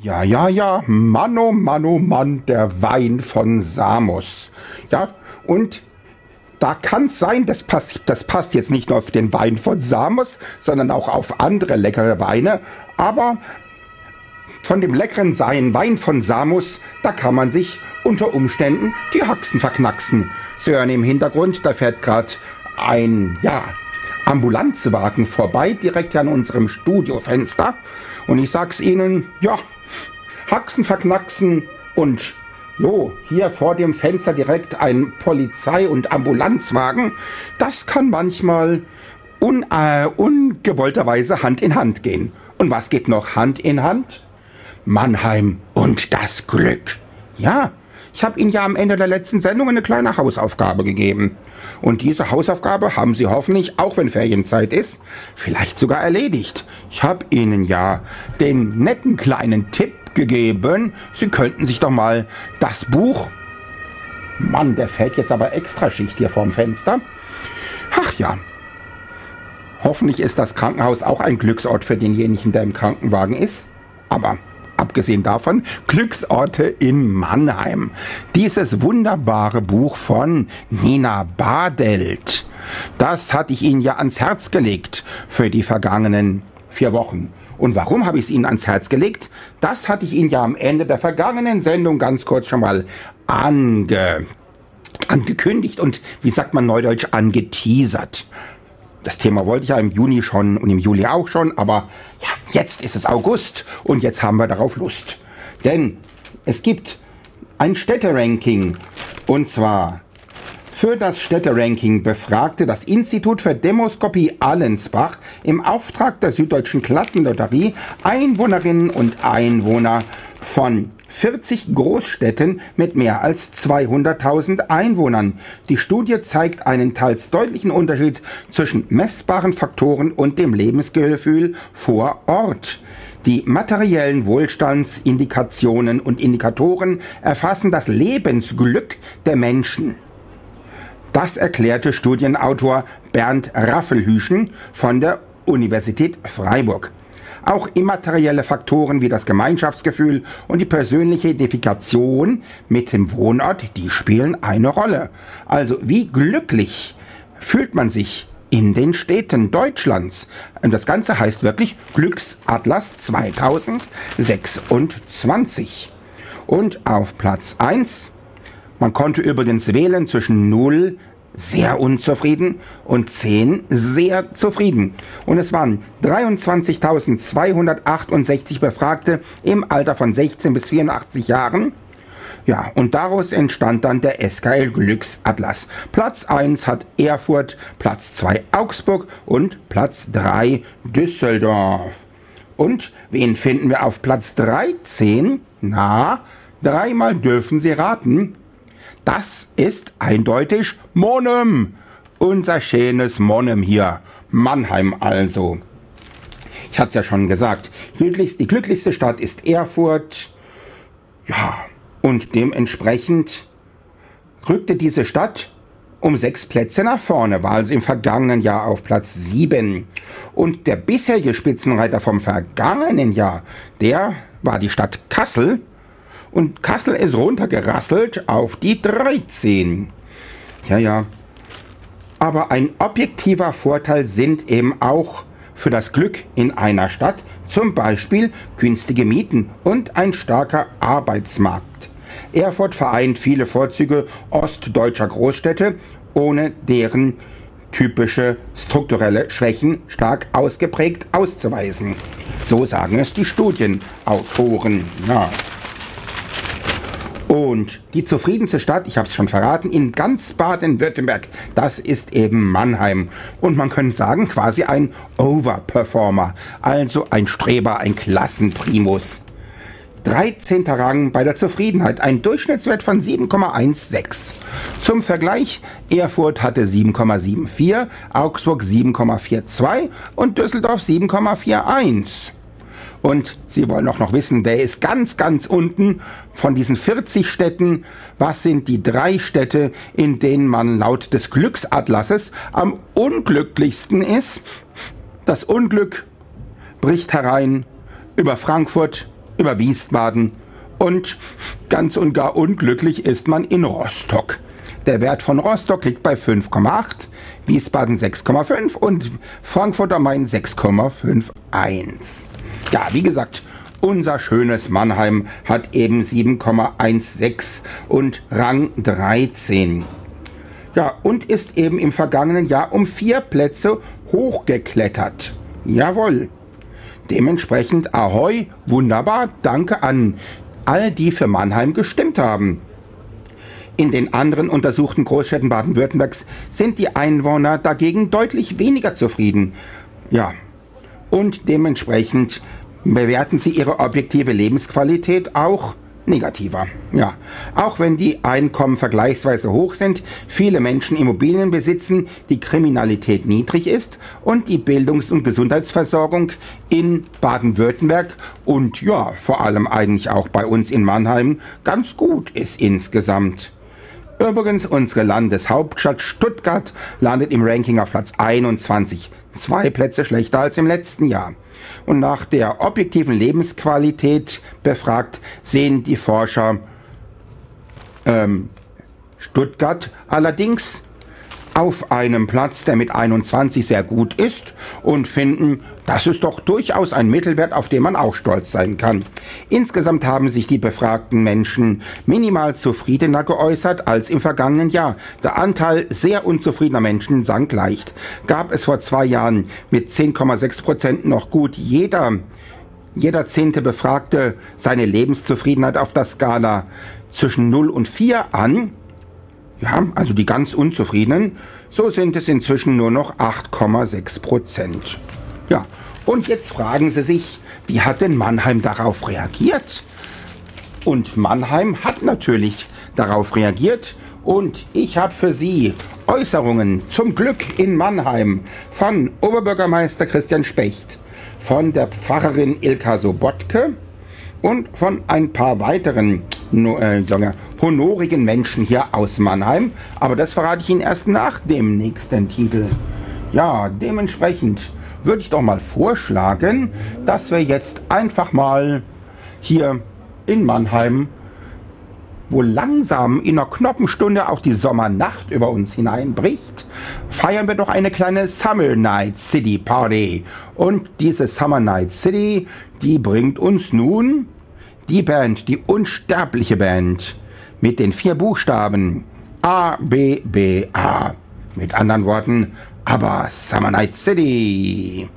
Ja, Mann, oh Mann, der Wein von Samos. Ja, und da kann es sein, das passt jetzt nicht nur auf den Wein von Samos, sondern auch auf andere leckere Weine. Aber von dem leckeren Wein von Samos, da kann man sich unter Umständen die Haxen verknacksen. Sie hören im Hintergrund, da fährt gerade ein, Ambulanzwagen vorbei, direkt an unserem Studiofenster. Und ich sag's Ihnen, Haxen verknacksen und hier vor dem Fenster direkt ein Polizei- und Ambulanzwagen, das kann manchmal ungewollterweise Hand in Hand gehen. Und was geht noch Hand in Hand? Mannheim und das Glück. Ja, ich habe Ihnen ja am Ende der letzten Sendung eine kleine Hausaufgabe gegeben. Und diese Hausaufgabe haben Sie hoffentlich, auch wenn Ferienzeit ist, vielleicht sogar erledigt. Ich habe Ihnen ja den netten kleinen Tipp gegeben, Sie könnten sich doch mal das Buch... Mann, der fällt jetzt aber extra Schicht hier vorm Fenster. Ach ja, hoffentlich ist das Krankenhaus auch ein Glücksort für denjenigen, der im Krankenwagen ist. Aber abgesehen davon, Glücksorte in Mannheim. Dieses wunderbare Buch von Nina Badelt, das hatte ich Ihnen ja ans Herz gelegt für die vergangenen 4 Wochen. Und warum habe ich es Ihnen ans Herz gelegt? Das hatte ich Ihnen ja am Ende der vergangenen Sendung ganz kurz schon mal angekündigt und, wie sagt man neudeutsch, angeteasert. Das Thema wollte ich ja im Juni schon und im Juli auch schon, aber ja, jetzt ist es August und jetzt haben wir darauf Lust. Denn es gibt ein Städteranking, und zwar für das Städteranking befragte das Institut für Demoskopie Allensbach im Auftrag der Süddeutschen Klassenlotterie Einwohnerinnen und Einwohner von 40 Großstädten mit mehr als 200.000 Einwohnern. Die Studie zeigt einen teils deutlichen Unterschied zwischen messbaren Faktoren und dem Lebensgefühl vor Ort. Die materiellen Wohlstandsindikationen und Indikatoren erfassen das Lebensglück der Menschen. Das erklärte Studienautor Bernd Raffelhüschen von der Universität Freiburg. Auch immaterielle Faktoren wie das Gemeinschaftsgefühl und die persönliche Identifikation mit dem Wohnort, die spielen eine Rolle. Also wie glücklich fühlt man sich in den Städten Deutschlands? Und das Ganze heißt wirklich Glücksatlas 2026. Und auf Platz 1, man konnte übrigens wählen zwischen 0, sehr unzufrieden, und 10, sehr zufrieden. Und es waren 23.268 Befragte im Alter von 16 bis 84 Jahren. Ja, und daraus entstand dann der SKL Glücksatlas. Platz 1 hat Erfurt, Platz 2 Augsburg und Platz 3 Düsseldorf. Und wen finden wir auf Platz 13? Na, dreimal dürfen Sie raten. Das ist eindeutig Monnem. Unser schönes Monnem hier. Mannheim also. Ich hatte es ja schon gesagt. Die glücklichste Stadt ist Erfurt. Ja, und dementsprechend rückte diese Stadt um 6 Plätze nach vorne, war also im vergangenen Jahr auf Platz 7. Und der bisherige Spitzenreiter vom vergangenen Jahr, der war die Stadt Kassel. Und Kassel ist runtergerasselt auf die 13. Ja. Aber ein objektiver Vorteil sind eben auch für das Glück in einer Stadt zum Beispiel günstige Mieten und ein starker Arbeitsmarkt. Erfurt vereint viele Vorzüge ostdeutscher Großstädte, ohne deren typische strukturelle Schwächen stark ausgeprägt auszuweisen. So sagen es die Studienautoren. Ja. Und die zufriedenste Stadt, ich habe es schon verraten, in ganz Baden-Württemberg, das ist eben Mannheim. Und man könnte sagen, quasi ein Overperformer, also ein Streber, ein Klassenprimus. 13. Rang bei der Zufriedenheit, ein Durchschnittswert von 7,16. Zum Vergleich, Erfurt hatte 7,74, Augsburg 7,42 und Düsseldorf 7,41. Und Sie wollen auch noch wissen, wer ist ganz, ganz unten von diesen 40 Städten? Was sind die 3 Städte, in denen man laut des Glücksatlases am unglücklichsten ist? Das Unglück bricht herein über Frankfurt, über Wiesbaden und ganz und gar unglücklich ist man in Rostock. Der Wert von Rostock liegt bei 5,8, Wiesbaden 6,5 und Frankfurt am Main 6,51. Ja, wie gesagt, unser schönes Mannheim hat eben 7,16 und Rang 13. Ja, und ist eben im vergangenen Jahr um 4 Plätze hochgeklettert. Jawohl. Dementsprechend Ahoi, wunderbar, danke an all die für Mannheim gestimmt haben. In den anderen untersuchten Großstädten Baden-Württembergs sind die Einwohner dagegen deutlich weniger zufrieden. Ja, und dementsprechend bewerten sie ihre objektive Lebensqualität auch negativer. Ja, auch wenn die Einkommen vergleichsweise hoch sind, viele Menschen Immobilien besitzen, die Kriminalität niedrig ist und die Bildungs- und Gesundheitsversorgung in Baden-Württemberg und ja, vor allem eigentlich auch bei uns in Mannheim ganz gut ist insgesamt. Übrigens, unsere Landeshauptstadt Stuttgart landet im Ranking auf Platz 21, 2 Plätze schlechter als im letzten Jahr. Und nach der objektiven Lebensqualität befragt, sehen die Forscher Stuttgart allerdings auf einem Platz, der mit 21 sehr gut ist und finden, das ist doch durchaus ein Mittelwert, auf den man auch stolz sein kann. Insgesamt haben sich die befragten Menschen minimal zufriedener geäußert als im vergangenen Jahr. Der Anteil sehr unzufriedener Menschen sank leicht. Gab es vor 2 Jahren mit 10,6% noch gut jeder 10. Befragte seine Lebenszufriedenheit auf der Skala zwischen 0 und 4 an, ja, also die ganz Unzufriedenen, so sind es inzwischen nur noch 8,6%. Ja, und jetzt fragen Sie sich, wie hat denn Mannheim darauf reagiert? Und Mannheim hat natürlich darauf reagiert und ich habe für Sie Äußerungen zum Glück in Mannheim von Oberbürgermeister Christian Specht, von der Pfarrerin Ilka Sobotke und von ein paar weiteren honorigen Menschen hier aus Mannheim. Aber das verrate ich Ihnen erst nach dem nächsten Titel. Ja, dementsprechend würde ich doch mal vorschlagen, dass wir jetzt einfach mal hier in Mannheim, wo langsam in einer knappen Stunde auch die Sommernacht über uns hineinbricht, feiern wir doch eine kleine Summer Night City Party. Und diese Summer Night City, die bringt uns nun die Band, die unsterbliche Band mit den 4 Buchstaben A, B, B, A. Mit anderen Worten, aber Summer Night City.